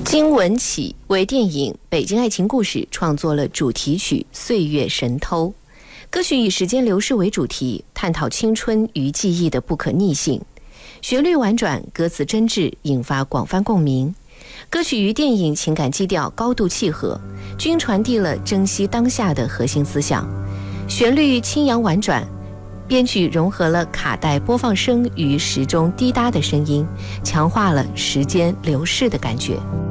金文启为电影《北京爱情故事》创作了主题曲《岁月神偷》。歌曲以时间流逝为主题，探讨青春与记忆的不可逆性。旋律婉转，歌词真挚，引发广泛共鸣。歌曲与电影情感基调高度契合，均传递了珍惜当下的核心思想。旋律轻扬婉转，编曲融合了卡带播放声与时钟滴答的声音，强化了时间流逝的感觉。